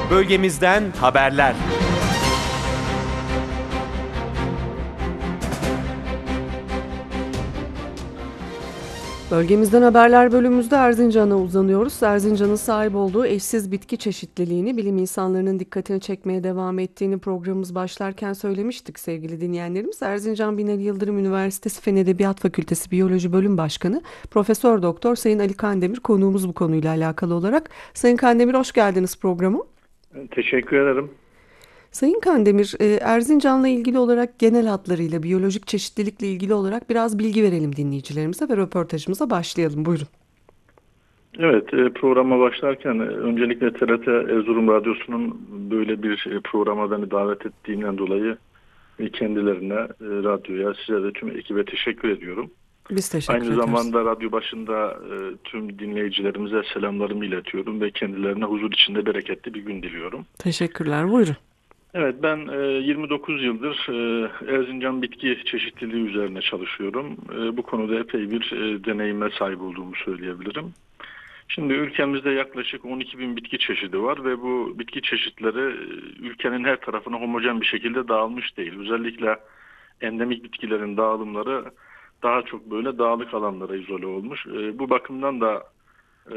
Bölgemizden haberler. Bölgemizden haberler bölümümüzde Erzincan'a uzanıyoruz. Erzincan'ın sahip olduğu eşsiz bitki çeşitliliğini, bilim insanlarının dikkatini çekmeye devam ettiğini programımız başlarken söylemiştik sevgili dinleyenlerimiz. Erzincan Binali Yıldırım Üniversitesi Fen Edebiyat Fakültesi Biyoloji Bölüm Başkanı Profesör Doktor Sayın Ali Kandemir konuğumuz bu konuyla alakalı olarak. Sayın Kandemir, hoş geldiniz programa. Teşekkür ederim. Sayın Kandemir, Erzincan'la ilgili olarak genel hatlarıyla biyolojik çeşitlilikle ilgili olarak biraz bilgi verelim dinleyicilerimize ve röportajımıza başlayalım. Buyurun. Evet, programa başlarken öncelikle TRT Erzurum Radyosu'nun böyle bir programa beni davet ettiğinden dolayı kendilerine, radyoya, size de tüm ekibe teşekkür ediyorum. Biz teşekkür Aynı ederiz. zamanda radyo başında tüm dinleyicilerimize selamlarımı iletiyorum ve kendilerine huzur içinde bereketli bir gün diliyorum. Teşekkürler. Buyurun. Evet, ben 29 yıldır Erzincan bitki çeşitliliği üzerine çalışıyorum. Bu konuda epey bir deneyime sahip olduğumu söyleyebilirim. Şimdi ülkemizde yaklaşık 12 bin bitki çeşidi var ve bu bitki çeşitleri ülkenin her tarafına homojen bir şekilde dağılmış değil. Özellikle endemik bitkilerin dağılımları daha çok böyle dağlık alanlara izole olmuş. Bu bakımdan da e,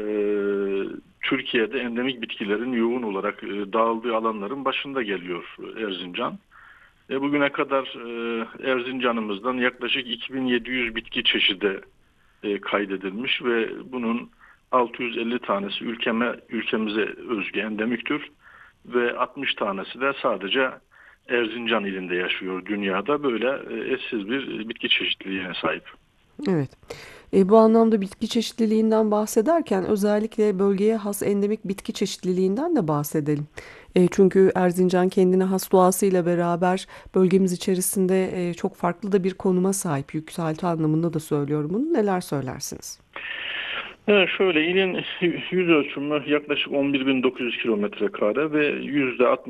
Türkiye'de endemik bitkilerin yoğun olarak dağıldığı alanların başında geliyor Erzincan. Bugüne kadar Erzincan'ımızdan yaklaşık 2700 bitki çeşidi kaydedilmiş ve bunun 650 tanesi ülkemize özgü endemiktir ve 60 tanesi de sadece Erzincan ilinde yaşıyor dünyada. Böyle eşsiz bir bitki çeşitliliğine sahip. Evet. Bu anlamda bitki çeşitliliğinden bahsederken özellikle bölgeye has endemik bitki çeşitliliğinden de bahsedelim. Çünkü Erzincan kendine has doğasıyla beraber bölgemiz içerisinde çok farklı da bir konuma sahip. Yükselti anlamında da söylüyorum bunu. Neler söylersiniz? Evet, şöyle ilin yüz ölçümü yaklaşık 11.900 kilometre kare ve %60